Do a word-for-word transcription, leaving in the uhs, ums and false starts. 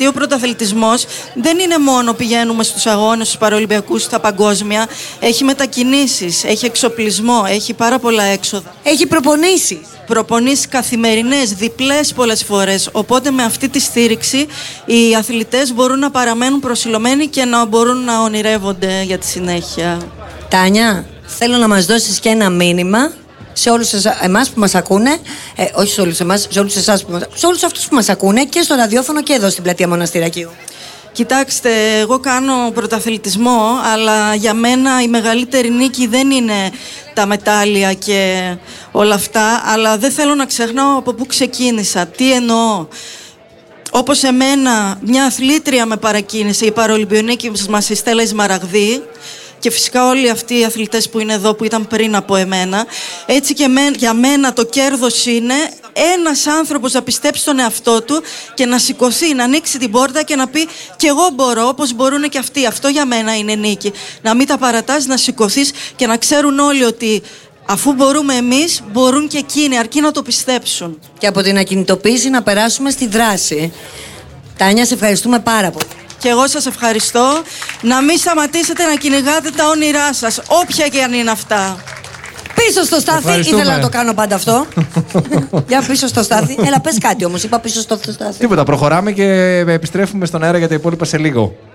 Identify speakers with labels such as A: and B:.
A: Γιατί ο πρωταθλητισμός δεν είναι μόνο πηγαίνουμε στους αγώνες, στους παραολυμπιακούς, στα παγκόσμια. Έχει μετακινήσεις, έχει εξοπλισμό, έχει πάρα πολλά έξοδα.
B: Έχει προπονήσεις.
A: Προπονήσεις καθημερινές, διπλές πολλές φορές. Οπότε με αυτή τη στήριξη οι αθλητές μπορούν να παραμένουν προσιλωμένοι και να μπορούν να ονειρεύονται για τη συνέχεια.
B: Τάνια, θέλω να μας δώσεις και ένα μήνυμα σε όλους εμάς που μας ακούνε, ε, όχι σε όλους εμάς, σε όλους εσάς που μας, σε όλους αυτούς που μας ακούνε και στο ραδιόφωνο και εδώ στην πλατεία Μοναστηρακίου.
A: Κοιτάξτε, εγώ κάνω πρωταθλητισμό, αλλά για μένα η μεγαλύτερη νίκη δεν είναι τα μετάλλια και όλα αυτά, αλλά δεν θέλω να ξεχνάω από πού ξεκίνησα. Τι εννοώ? Όπως εμένα μια αθλήτρια με παρακίνησε, η παραολυμπιονίκη μας η Στέλλα Ισμαραγδή, και φυσικά όλοι αυτοί οι αθλητές που είναι εδώ που ήταν πριν από εμένα, έτσι και με, για μένα το κέρδος είναι ένας άνθρωπος να πιστέψει στον εαυτό του και να σηκωθεί, να ανοίξει την πόρτα και να πει «Κι εγώ μπορώ όπως μπορούν και αυτοί». Αυτό για μένα είναι νίκη. Να μην τα παρατάς, να σηκωθείς και να ξέρουν όλοι ότι αφού μπορούμε εμείς, μπορούν και εκείνοι, αρκεί να το πιστέψουν.
B: Και από την ακινητοποίηση να περάσουμε στη δράση. Τάνια, σε ευχαριστούμε πάρα πολύ.
A: Και εγώ σας ευχαριστώ. Να μην σταματήσετε να κυνηγάτε τα όνειρά σας, όποια και αν είναι αυτά.
B: Πίσω στο Στάθη, ήθελα να το κάνω πάντα αυτό. Για πίσω στο Στάθη. Έλα, πες κάτι όμως, είπα πίσω στο Στάθη.
C: Τίποτα, προχωράμε και επιστρέφουμε στον αέρα για τα υπόλοιπα σε λίγο.